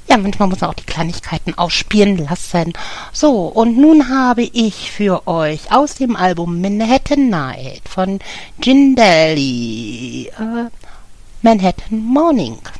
Ja, manchmal muss man auch die Kleinigkeiten ausspielen lassen. So, und nun habe ich für euch aus dem Album Manhattan Night von Gindelli Manhattan Morning.